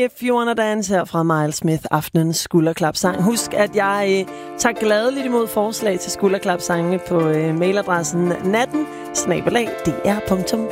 If You Wanna Dance her fra Miles Smith, aftenens skulderklapsang. Husk, at jeg tager gladeligt imod forslag til skulderklapsangene på mailadressen natten@dr.dk.